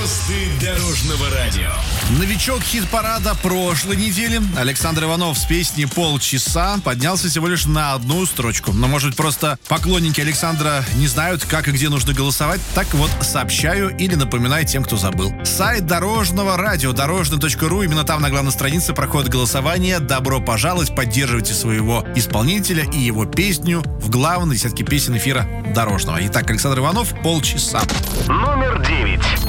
Звезды дорожного радио. Новичок хит-парада прошлой недели Александр Иванов с песней «Полчаса» поднялся всего лишь на одну строчку. Но, может, просто поклонники Александра не знают, как и где нужно голосовать. Так вот, сообщаю или напоминаю тем, кто забыл. Сайт дорожного радио, дорожный.ру. Именно там на главной странице проходит голосование. Добро пожаловать, поддерживайте своего исполнителя и его песню в главной десятке песен эфира дорожного. Итак, Александр Иванов «Полчаса». Номер 9.